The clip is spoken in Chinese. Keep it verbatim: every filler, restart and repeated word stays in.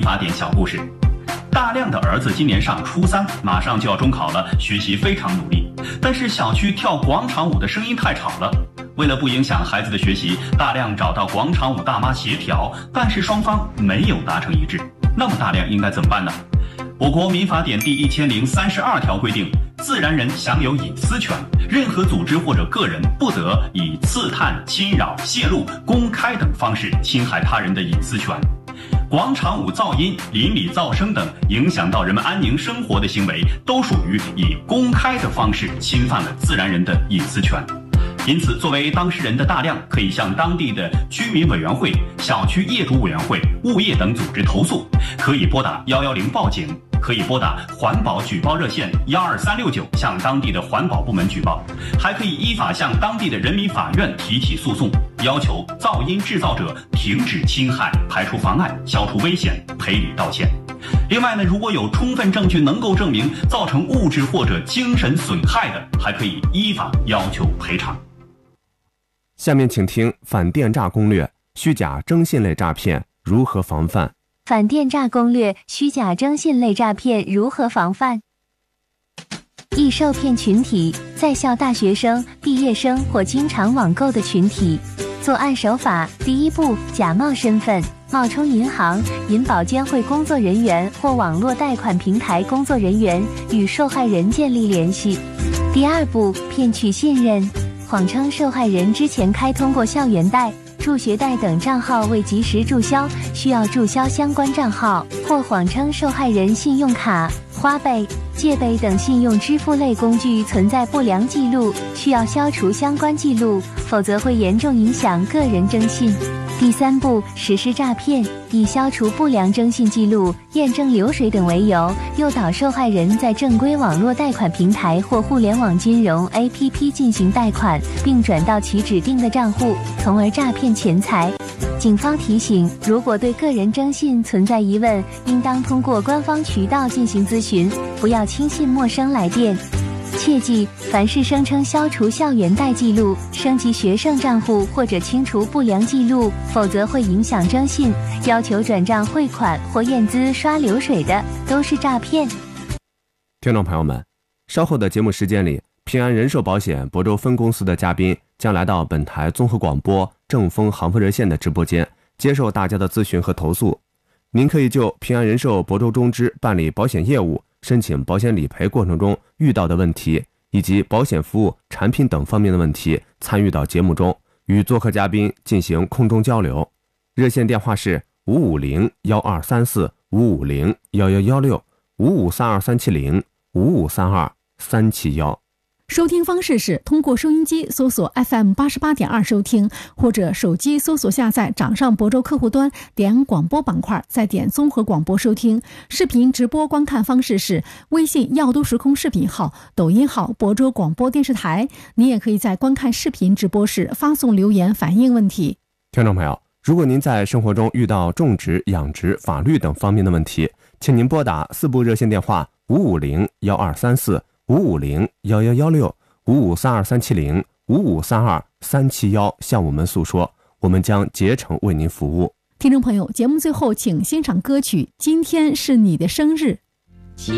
法典小故事。大亮的儿子今年上初三，马上就要中考了，学习非常努力。但是小区跳广场舞的声音太吵了，为了不影响孩子的学习，大亮找到广场舞大妈协调，但是双方没有达成一致。那么大亮应该怎么办呢？我国民法典第一千零三十二条规定，自然人享有隐私权，任何组织或者个人不得以刺探、侵扰、泄露、公开等方式侵害他人的隐私权。广场舞噪音、邻里噪声等影响到人们安宁生活的行为，都属于以公开的方式侵犯了自然人的隐私权。因此，作为当事人的大亮可以向当地的居民委员会、小区业主委员会、物业等组织投诉，可以拨打一一零报警，可以拨打环保举报热线一二三六九向当地的环保部门举报，还可以依法向当地的人民法院提起诉讼，要求噪音制造者停止侵害、排除妨碍、消除危险、赔礼道歉。另外呢，如果有充分证据能够证明造成物质或者精神损害的，还可以依法要求赔偿。 下面请听反电诈攻略：虚假征信类诈骗如何防范？ 反电诈攻略：虚假征信类诈骗如何防范？易受骗群体：在校大学生、毕业生或经常网购的群体。作案手法：第一步，假冒身份，冒充银行、银保监会工作人员或网络贷款平台工作人员，与受害人建立联系。第二步，骗取信任，谎称受害人之前开通过校园贷、助学贷等账号未及时注销，需要注销相关账号，或谎称受害人信用卡、花呗、借呗等信用支付类工具存在不良记录，需要消除相关记录，否则会严重影响个人征信。第三步，实施诈骗，以消除不良征信记录、验证流水等为由，诱导受害人在正规网络贷款平台或互联网金融 A P P 进行贷款，并转到其指定的账户，从而诈骗钱财。警方提醒，如果对个人征信存在疑问，应当通过官方渠道进行咨询，不要轻信陌生来电。切记，凡是声称消除校园贷记录、升级学生账户或者清除不良记录，否则会影响征信，要求转账汇款或验资刷流水的，都是诈骗。 听众朋友们，稍后的节目时间里，平安人寿保险亳州分公司的嘉宾将来到本台综合广播正风航风热线的直播间，接受大家的咨询和投诉。您可以就平安人寿亳州中支办理保险业务、申请保险理赔过程中遇到的问题，以及保险服务、产品等方面的问题，参与到节目中，与做客嘉宾进行空中交流。热线电话是五五零幺二三四五五零幺幺幺六五五三二三七零五五三二三七幺。 收听方式是通过收音机搜索 F M 八十八点二收听，或者手机搜索下载掌上亳州客户端，点广播板块，再点综合广播收听。视频直播观看方式是微信耀都时空视频号、抖音号亳州广播电视台。你也可以在观看视频直播时发送留言反映问题。 听众朋友，如果您在生活中遇到种植、养殖、法律等方面的问题，请您拨打四部热线电话五五零幺二三四五五零幺幺幺六五五三二三七零五五三二三七幺向我们诉说，我们将竭诚为您服务。 听众朋友，节目最后请欣赏歌曲《今天是你的生日》。